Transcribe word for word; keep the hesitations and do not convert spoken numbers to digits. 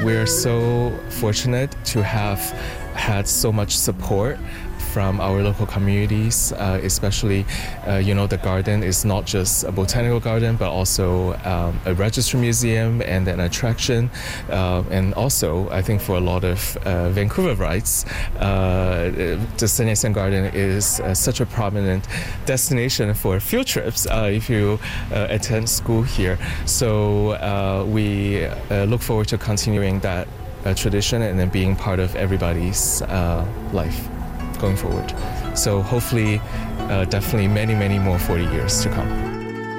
we're so fortunate to have had so much support from our local communities, uh, especially, uh, you know, the garden is not just a botanical garden, but also um, a register museum and an attraction. Uh, and also, I think for a lot of uh, Vancouverites, uh, the Sun Yat-sen Garden is uh, such a prominent destination for field trips uh, if you uh, attend school here. So uh, we uh, look forward to continuing that uh, tradition and then being part of everybody's uh, life going forward. So hopefully, uh, definitely many, many more forty years to come.